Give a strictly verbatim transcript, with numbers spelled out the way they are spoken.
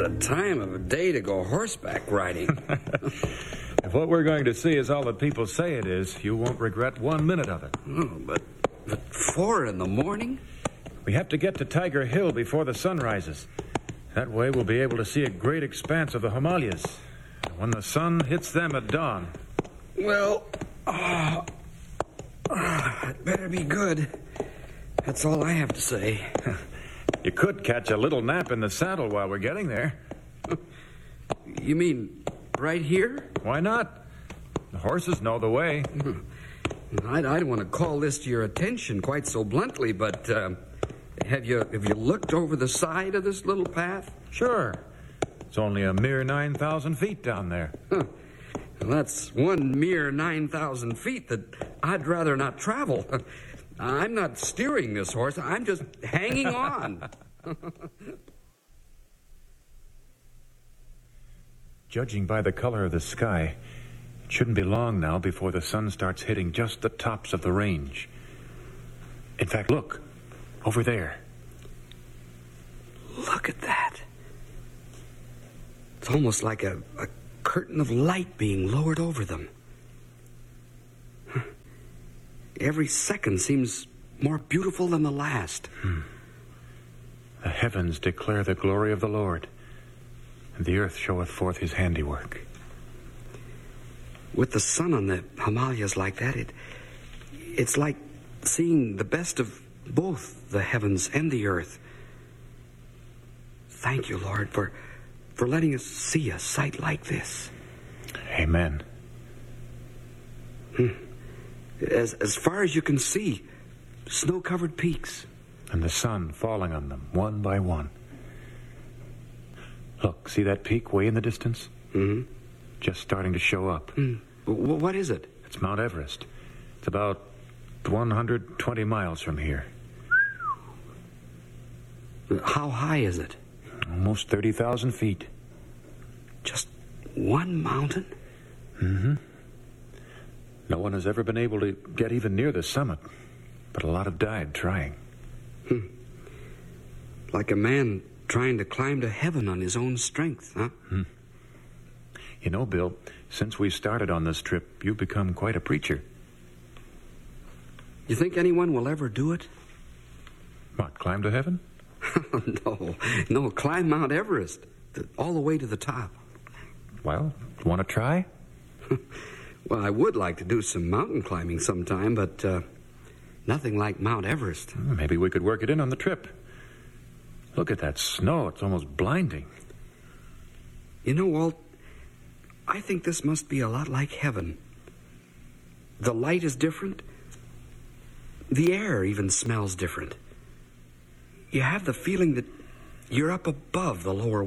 a time of day to go horseback riding. If what we're going to see is all that people say it is, you won't regret one minute of it. Oh, but, but four in the morning? We have to get to Tiger Hill before the sun rises. That way we'll be able to see a great expanse of the Himalayas when the sun hits them at dawn. Well, uh, uh, it better be good. That's all I have to say. You could catch a little nap in the saddle while we're getting there. You mean right here? Why not? The horses know the way. I, I don't want to call this to your attention quite so bluntly, but uh, have you have you looked over the side of this little path? Sure. It's only a mere nine thousand feet down there. Huh. Well, that's one mere nine thousand feet that I'd rather not travel. I'm not steering this horse. I'm just hanging on. Judging by the color of the sky, it shouldn't be long now before the sun starts hitting just the tops of the range. In fact, look, over there. Look at that. It's almost like a, a curtain of light being lowered over them. Huh. Every second seems more beautiful than the last. Hmm. The heavens declare the glory of the Lord, and the earth showeth forth his handiwork. With the sun on the Himalayas like that, it it's like seeing the best of both the heavens and the earth. Thank you, Lord, for for letting us see a sight like this. Amen. Hmm. As as far as you can see, snow-covered peaks. And the sun falling on them, one by one. Look, see that peak way in the distance? Mm-hmm. Just starting to show up. Mm. W- what is it? It's Mount Everest. It's about one hundred twenty miles from here. How high is it? Almost thirty thousand feet. Just one mountain? Mm-hmm. No one has ever been able to get even near the summit, but a lot have died trying. Hmm. Like a man trying to climb to heaven on his own strength, huh? Hmm. You know, Bill, since we started on this trip, you've become quite a preacher. You think anyone will ever do it? What, climb to heaven? no, no, climb Mount Everest, all the way to the top. Well, want to try? Well, I would like to do some mountain climbing sometime, but uh, nothing like Mount Everest. Maybe we could work it in on the trip. Look at that snow. It's almost blinding. You know, Walt, I think this must be a lot like heaven. The light is different. The air even smells different. You have the feeling that you're up above the lower